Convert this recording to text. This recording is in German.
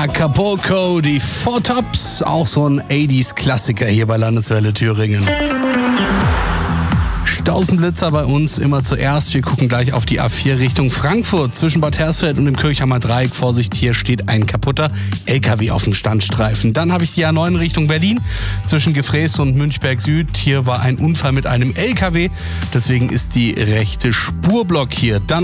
Acapulco, die Four Tops, auch so ein 80s-Klassiker hier bei Landeswelle Thüringen. Stausenblitzer bei uns immer zuerst. Wir gucken gleich auf die A4 Richtung Frankfurt. Zwischen Bad Hersfeld und dem Kirchhammer Dreieck. Vorsicht, hier steht ein kaputter LKW auf dem Standstreifen. Dann habe ich die A9 Richtung Berlin. Zwischen Gefräß und Münchberg Süd. Hier war ein Unfall mit einem LKW. Deswegen ist die rechte Spur blockiert. Dann